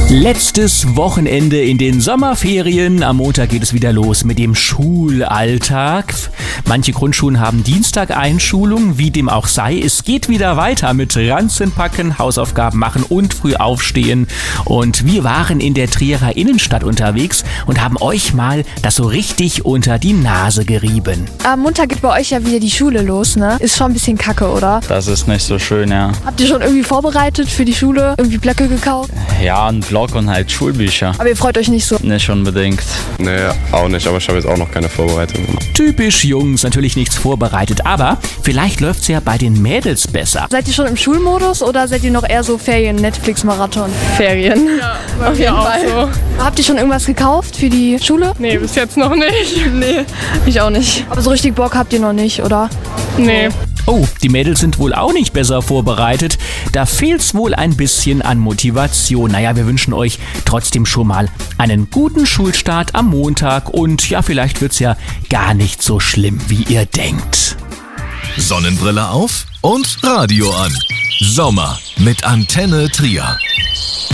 Letztes Wochenende in den Sommerferien. Am Montag geht es wieder los mit dem Schulalltag. Manche Grundschulen haben Dienstag Einschulung, wie dem auch sei. Es geht wieder weiter mit Ranzen packen, Hausaufgaben machen und früh aufstehen. Und wir waren in der Trierer Innenstadt unterwegs und haben euch mal das so richtig unter die Nase gerieben. Am Montag geht bei euch ja wieder die Schule los, ne? Ist schon ein bisschen kacke, oder? Das ist nicht so schön, ja. Habt ihr schon irgendwie vorbereitet für die Schule? Irgendwie Blöcke gekauft? Ja, ein Block und halt Schulbücher. Aber ihr freut euch nicht so? Nicht unbedingt. Nee, auch nicht, aber ich habe jetzt auch noch keine Vorbereitung gemacht. Typisch Jungs, natürlich nichts vorbereitet, aber vielleicht läuft's ja bei den Mädels besser. Seid ihr schon im Schulmodus oder seid ihr noch eher so Ferien-Netflix-Marathon? Ferien. Ja, bei mir auch so. Habt ihr schon irgendwas gekauft für die Schule? Nee, bis jetzt noch nicht. Nee, ich auch nicht. Aber so richtig Bock habt ihr noch nicht, oder? Nee. Oh, die Mädels sind wohl auch nicht besser vorbereitet. Da fehlt's wohl ein bisschen an Motivation. Naja, wir wünschen euch trotzdem schon mal einen guten Schulstart am Montag. Und ja, vielleicht wird's ja gar nicht so schlimm, wie ihr denkt. Sonnenbrille auf und Radio an. Sommer mit Antenne Trier.